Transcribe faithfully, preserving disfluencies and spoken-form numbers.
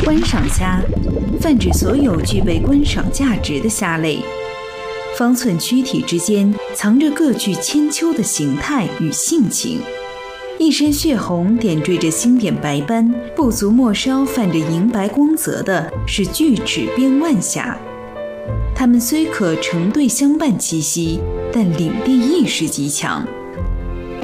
观赏虾泛指所有具备观赏价值的虾类，方寸躯体之间藏着各具千秋的形态与性情，一身血红点缀着星点白斑，不足末梢泛着银白光泽的是巨齿边腕虾。它们虽可成对相伴栖息，但领地意识极强，